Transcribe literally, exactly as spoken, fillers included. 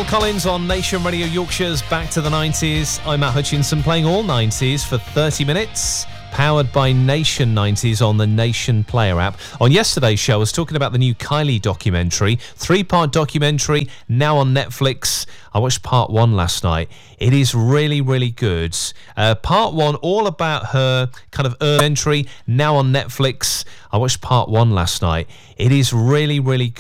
Phil Collins on Nation Radio Yorkshire's Back to the nineties. I'm Matt Hutchinson, playing all nineties for thirty minutes, powered by Nation nineties on the Nation Player app. On yesterday's show, I was talking about the new Kylie documentary, three-part documentary, now on Netflix. I watched part one last night. It is really, really good. Uh, part one, all about her kind of early entry, now on Netflix. I watched part one last night. It is really, really good.